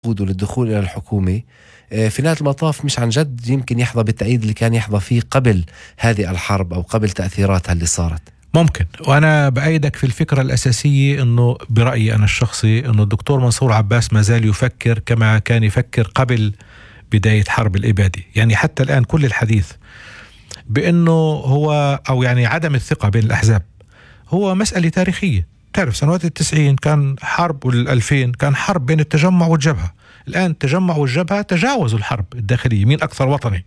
وجوده للدخول إلى الحكومة في نهاية المطاف مش عن جد يمكن يحظى بالتأييد اللي كان يحظى فيه قبل هذه الحرب أو قبل تأثيراتها اللي صارت. ممكن، وأنا بأيدك في الفكرة الأساسية أنه برأيي أنا الشخصي أنه الدكتور منصور عباس ما زال يفكر كما كان يفكر قبل بداية حرب الإبادة. يعني حتى الآن كل الحديث بأنه هو أو يعني عدم الثقة بين الأحزاب هو مسألة تاريخية. تعرف سنوات 90 كان حرب، وال2000 كان حرب بين التجمع والجبهة. الآن التجمع والجبهة تجاوزوا الحرب الداخلية، مين أكثر وطني.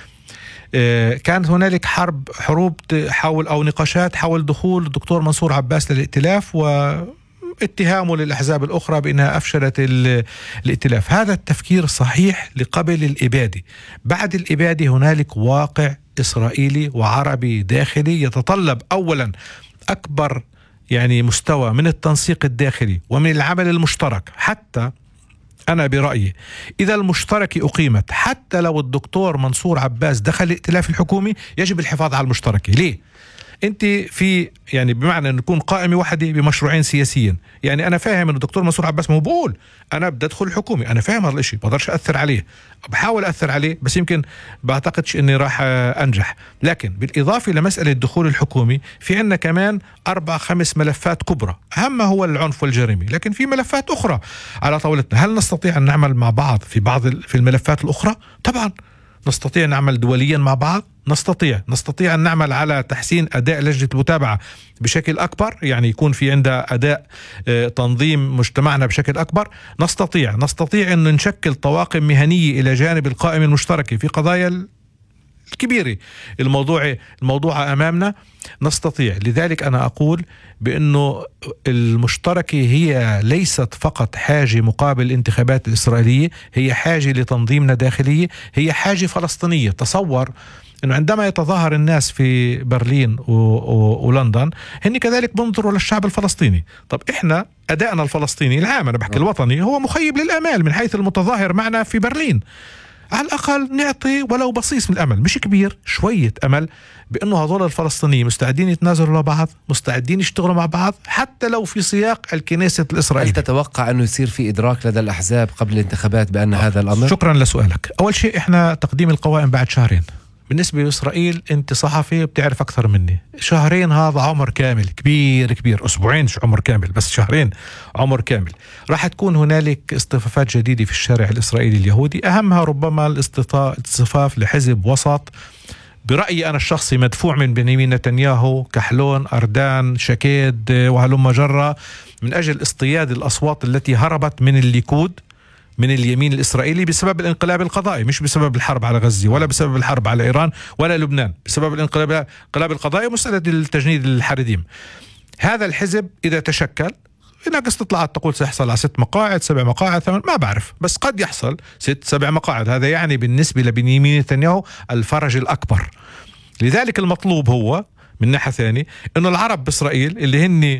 كانت هنالك حروب حول أو نقاشات حول دخول الدكتور منصور عباس للائتلاف واتهامه للأحزاب الأخرى بأنها أفشلت الائتلاف. هذا التفكير صحيح لقبل الإبادة. بعد الإبادة هنالك واقع إسرائيلي وعربي داخلي يتطلب أولا أكبر يعني مستوى من التنسيق الداخلي ومن العمل المشترك. حتى أنا برأيي إذا المشتركة أقيمت، حتى لو الدكتور منصور عباس دخل الائتلاف الحكومي، يجب الحفاظ على المشتركة. ليه؟ أنت في يعني بمعنى أن يكون قائمة واحدة بمشروعين سياسيين. يعني أنا فاهم أن الدكتور منصور عباس مو بقول أنا بدي أدخل الحكومة، أنا فاهم هذا الشيء، بقدرش أثر عليه، بحاول أثر عليه بس يمكن بعتقدش أني راح أنجح. لكن بالإضافة لمسألة الدخول الحكومي في عنا كمان 4-5 ملفات كبرى، أهم هو العنف والجريمة، لكن في ملفات أخرى على طاولتنا. هل نستطيع أن نعمل مع بعض في الملفات الأخرى؟ طبعا نستطيع نعمل دوليا مع بعض، نستطيع أن نعمل على تحسين أداء لجنة المتابعة بشكل أكبر، يعني يكون في عندها أداء تنظيم مجتمعنا بشكل أكبر. نستطيع أن نشكل طواقم مهنية إلى جانب القائمة المشتركة في قضايا الكبيرة الموضوع أمامنا. نستطيع. لذلك أنا أقول بأنه المشتركة هي ليست فقط حاجة مقابل الانتخابات الإسرائيلية، هي حاجة لتنظيمنا داخلية، هي حاجة فلسطينية. تصور أنه عندما يتظاهر الناس في برلين ولندن هن كذلك بنظروا للشعب الفلسطيني. طب إحنا أدائنا الفلسطيني العام، أنا بحكي الوطني، هو مخيب للأمال من حيث المتظاهر معنا في برلين. على الأقل نعطي ولو بصيص من الأمل، مش كبير، شوية أمل بأنه هذول الفلسطينيين مستعدين يتنازلوا لبعض، مستعدين يشتغلوا مع بعض حتى لو في سياق الكنيسة الإسرائيلية. هل تتوقع أنه يصير في إدراك لدى الأحزاب قبل الانتخابات بأن هذا الأمر؟ شكرا لسؤالك. أول شيء إحنا تقديم القوائم بعد 2 شهر. بالنسبة لإسرائيل أنت صحفي بتعرف أكثر مني، 2 شهر هذا عمر كامل كبير. 2 أسبوعين مش عمر كامل، بس 2 شهر عمر كامل. راح تكون هنالك اصطفافات جديدة في الشارع الإسرائيلي اليهودي، أهمها ربما الاصطفاف لحزب وسط برأيي أنا الشخصي مدفوع من بنيامين نتنياهو، كحلون، أردان، شكيد وهلم جرة، من أجل اصطياد الأصوات التي هربت من الليكود من اليمين الإسرائيلي بسبب الانقلاب القضائي، مش بسبب الحرب على غزة ولا بسبب الحرب على إيران ولا لبنان، بسبب الانقلاب القضائي ومسألة التجنيد الحريديم. هذا الحزب إذا تشكل، هناك استطلاعات تقول سيحصل على 6 مقاعد 7 مقاعد 8، ما بعرف، بس قد يحصل 6-7 مقاعد. هذا يعني بالنسبة لبنيامين نتنياهو الفرج الأكبر. لذلك المطلوب هو من ناحية ثانية إنه العرب بإسرائيل اللي هن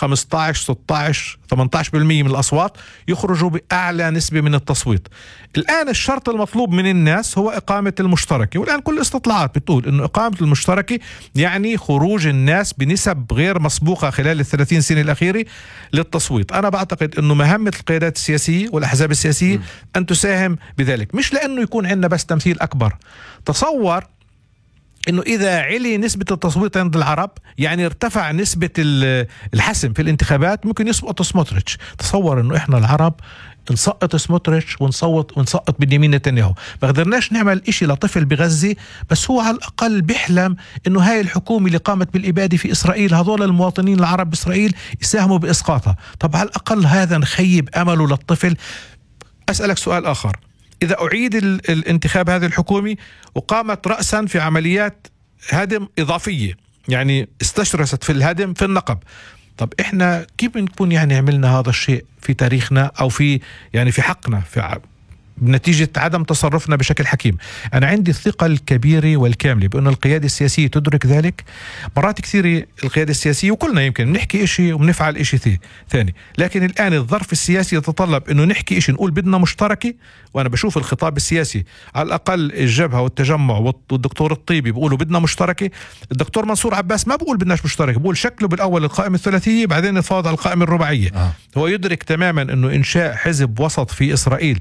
15-16-18% من الأصوات يخرجوا بأعلى نسبة من التصويت. الآن الشرط المطلوب من الناس هو إقامة المشتركة، والآن كل الاستطلاعات بتقول إنه إقامة المشتركة يعني خروج الناس بنسب غير مسبوقة خلال 30 سنة الأخيرة للتصويت. أنا بعتقد إنه مهمة القيادات السياسية والأحزاب السياسية أن تساهم بذلك، مش لأنه يكون عندنا بس تمثيل أكبر. تصور إنه إذا علي نسبة التصويت عند العرب يعني ارتفع نسبة الحسم في الانتخابات، ممكن يسقط سموتريتش. تصور إنه إحنا العرب نسقط سموتريتش ونسقط بنيامين نتنياهو. ما قدرناش نعمل إشي لطفل بغزة، بس هو على الأقل بيحلم إنه هاي الحكومة اللي قامت بالإبادة في إسرائيل، هذول المواطنين العرب بإسرائيل يساهموا بإسقاطها. طب على الأقل هذا نخيب أمله للطفل. أسألك سؤال آخر، إذا أعيد الانتخاب هذه الحكومة وقامت رأسا في عمليات هدم إضافية، يعني استشرست في الهدم في النقب، طب إحنا كيف نكون يعني عملنا هذا الشيء في تاريخنا أو في يعني في حقنا بنتيجة عدم تصرفنا بشكل حكيم؟ أنا عندي الثقة الكبيرة والكاملة بأن القيادة السياسية تدرك ذلك. مرات كثيرة القيادة السياسية وكلنا يمكن نحكي إشي وبنفعل إشي ثاني، لكن الآن الظرف السياسي يتطلب أنه نحكي إشي نقول بدنا مشتركة. وأنا بشوف الخطاب السياسي على الأقل الجبهة والتجمع والدكتور الطيبي بيقولوا بدنا مشتركة. الدكتور منصور عباس ما بقول بدناش مشتركة، بقول شكله بالأول القائمة الثلاثية بعدين نتفاوض على القائمة الرباعية. هو يدرك تماما أنه إنشاء حزب وسط في إسرائيل